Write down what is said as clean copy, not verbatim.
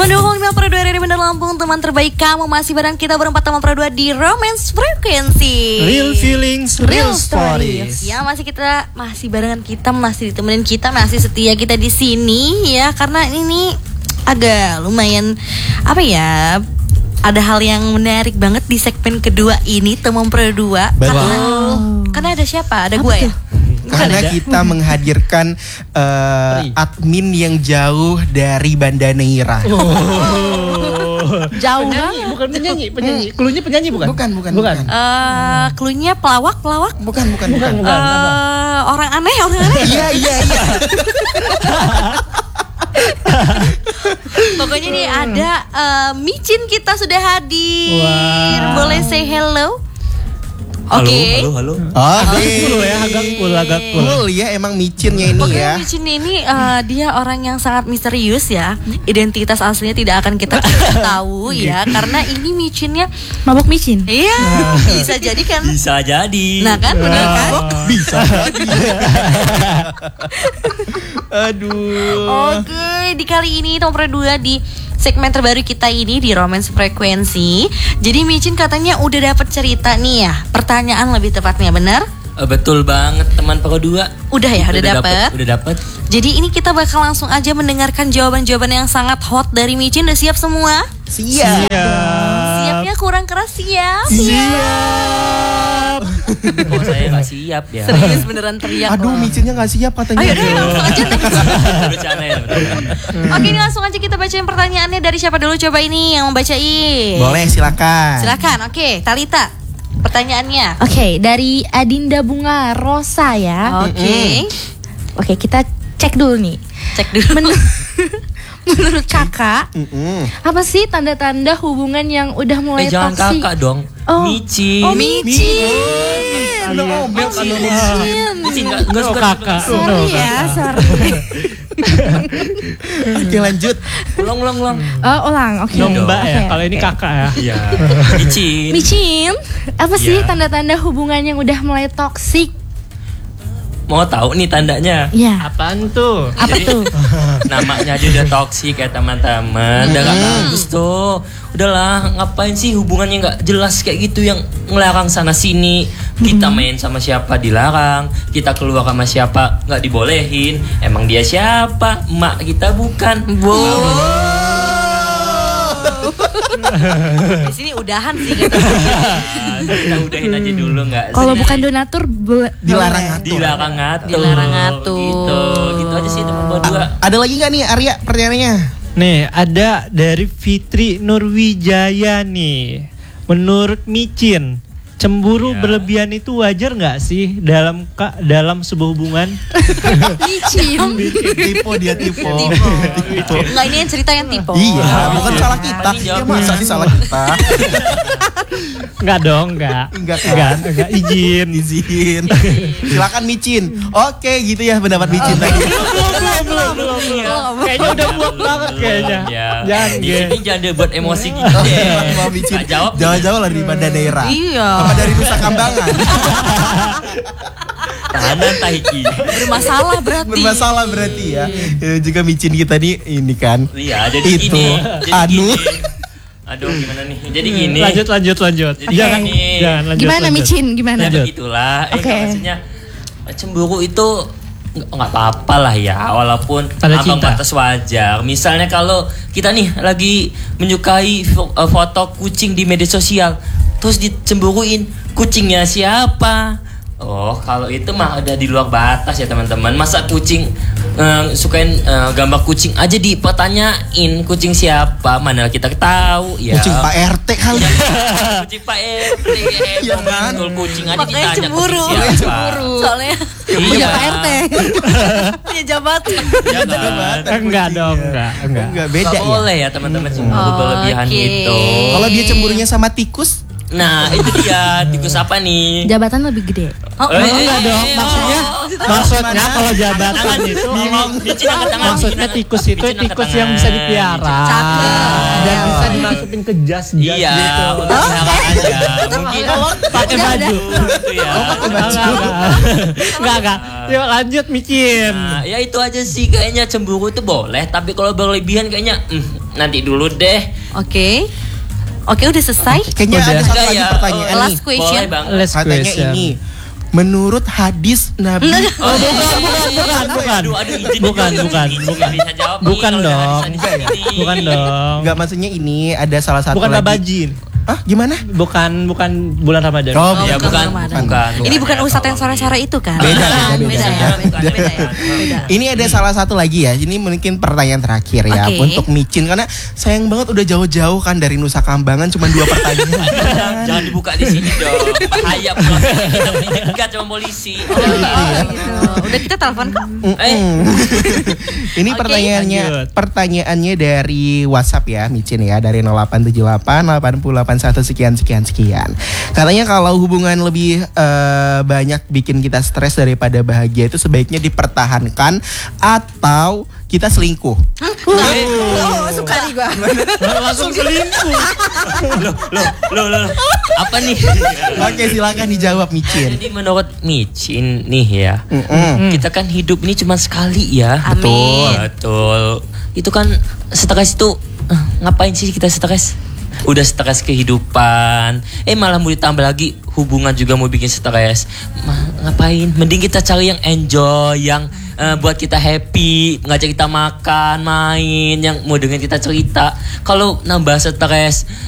102,5 dari Bandar Lampung, teman terbaik kamu masih bareng kita berempat teman perdua di Romance Frequency. Real feelings, real stories. Ya masih barengan kita, masih ditemenin kita, masih setia kita di sini ya, karena ini agak lumayan ada hal yang menarik banget di segmen kedua ini teman perdua. Karena ada siapa? Ada gue ya. Karena kita menghadirkan admin yang jauh dari Banda Neira. Jauh Penyanyi, bukan penyanyi. Klunya penyanyi bukan? Bukan. Klunya pelawak. Bukan. Orang aneh. Iya. Pokoknya nih ada Micin kita sudah hadir. Boleh say hello? Oke. Halo. Agak cool ya emang Micinnya ini ya. Micin ini dia orang yang sangat misterius ya. Identitas aslinya tidak akan kita tahu ya, karena ini Micinnya mabok micin. Iya, bisa jadi kan? Bisa jadi. Nah kan, benar kan? Bisa jadi. Aduh. Oke, di kali ini nomor 2 di segmen terbaru kita ini di Romance Frequency. Jadi Micin katanya udah dapat cerita nih ya. Pertanyaan lebih tepatnya, benar? Betul banget teman kedua. Udah dapet. Udah dapet. Jadi ini kita bakal langsung aja mendengarkan jawaban-jawaban yang sangat hot dari Micin. Udah siap semua? Siap. Siapnya kurang keras, siap. Kok saya nggak siap ya? Serius beneran teriak. Aduh, Micinnya nggak siap katanya. Ayo deh, langsung aja deh. Bercanda ya. Oke, ini langsung aja kita bacain pertanyaannya. Dari siapa dulu coba ini yang membacain? Boleh, silakan. Oke, Talita. Pertanyaannya. Oke, dari Adinda Bunga Rosa ya. Oke, kita cek dulu nih. Cek dulu. Menurut kakak, apa sih tanda-tanda hubungan yang udah mulai Jangan toksik? kakak dong. Oh. Micin. Micin. Micin nggak suka kakak. Sorry. Oke, lanjut. Ulang. Ulang. Oke. Mbak ya, Oke. kalau ini kakak ya. Iya. Micin. Micin, apa sih Ya. tanda-tanda hubungan yang udah mulai toksik? Mau tahu nih tandanya? Ya. Apaan tuh? Apa tuh? Namanya aja udah toksik ya teman-teman. Udah gak bagus tuh. Udahlah, ngapain sih hubungannya gak jelas kayak gitu, yang ngelarang sana sini. Kita main sama siapa dilarang, kita keluar sama siapa gak dibolehin. Emang dia siapa? Emak kita bukan. Di sini udahan sih gitu. Kita udahin aja dulu nggak? Kalau bukan donatur Dilarang ngatur. Dilarang ngatur. Gitu aja sih teman berdua. Ada lagi nggak nih Arya pertanyaannya? Nih, ada dari Fitri Nurwijaya nih. Menurut Micin, cemburu berlebihan itu wajar nggak sih dalam sebuah hubungan? Micin. Tipe. Enggak, ini yang cerita yang tipe. Iya, bukan salah kita. Ya masa sih salah kita? Enggak dong, enggak. Izin. Silakan Micin. Oke, gitu ya pendapat Micin tadi. Belum. Kayaknya udah muak banget kayaknya. Jangan di sini jangan buat emosi gitu deh. Mau Micin. Nggak jawab. Jauh-jauh lah dari Banda Neira. Iya. Apa dari Nusa Kambangan? Tahanan Taiki. Bermasalah berarti ya. Juga Micin kita nih ini kan. Iya, jadi Itu gini. Anu. Aduh, gimana nih? Jadi gini. Lanjut. Jadi Jangan gini. lanjut. Gimana Micin? Gimana? Ya begitulah. Oke. Maksudnya cemburu itu nggak apa-apa lah ya, walaupun Tanda ambang cinta. batas wajar. Misalnya kalau kita nih lagi menyukai foto kucing di media sosial, terus dicemburuin, kucingnya siapa? Oh, kalau itu mah udah di luar batas ya teman-teman. Masa kucing sukain gambar kucing aja dipertanyain kucing siapa? Mana kita tahu ya. Kucing Pak RT kali. Kucing Pak RT. Iya kan? Betul, kucing aja Makanya ditanya cemburu. kucing siapa. Soalnya Punya Pak RT. punya jabatan. Ya kan? Enggak dong, enggak. Enggak beda Nggak ya. boleh ya teman-teman cemburu berlebihan Oke. gitu. Kalau dia cemburunya sama tikus, Nah, itu dia. Tikus apa nih? Jabatan lebih gede. Enggak dong, maksudnya kalau jabatan Tangan itu Micin angkat tangan. maksudnya tikus itu Micin angkat tikus tangan. yang bisa dipiara dan bisa dimasukin ke jas Iya, gitu. untuk pelihara aja. Mungkin Pakai baju. Itu ya. Enggak. Yuk lanjut Micin. Nah, ya itu aja sih kayaknya cemburu itu boleh, tapi kalau berlebihan kayaknya nanti dulu deh. Oke. Oke, udah selesai. Kayaknya Udah. ada satu Enggak lagi ya, pertanyaan nih. Last question. Boleh bang. Last Katanya question. ini, menurut hadis Nabi. Oh, bukan. Aduh, izin Bukan, dulu. bukan, Izin, bukan. bisa jawab nih Bukan kalau dong. ada hadis-hadis ini. Bukan dong. Enggak, maksudnya ini ada salah satu Bukan lagi. Babajin. Ah, gimana? Bukan bulan Ramadan. Oh, Ya, bukan, Ramadan. bukan. Ini bukan Ya, ustadz yang tolong. sore-sore itu kan? Beda ya, beda ya. Beda. Ini ada salah satu lagi ya. Ini mungkin pertanyaan terakhir ya Oke. untuk Micin, karena sayang banget udah jauh-jauh kan dari Nusa Kambangan cuma 2 pertanyaan. Jangan dibuka di sini dong. Bahaya pulang kita menyegat sama polisi. Oh, gitu. Udah kita telepon kok. Ini Oke. Lanjut. pertanyaannya dari WhatsApp ya, Micin ya, dari 0878 881 sekian. Katanya kalau hubungan lebih banyak bikin kita stres daripada bahagia, itu sebaiknya dipertahankan atau kita selingkuh. Suka nih gua. Langsung selingkuh. Loh. Apa nih? Oke, silakan dijawab Micin. Jadi menurut Micin nih ya, kita kan hidup ini cuma sekali ya. Amin. Betul. Itu kan stres itu ngapain sih kita stres? Udah stres kehidupan, malah mau ditambah lagi hubungan juga mau bikin stres. Ngapain? Mending kita cari yang enjoy, yang buat kita happy, ngajak kita makan, main, yang mau dengan kita cerita. Kalau nambah stres,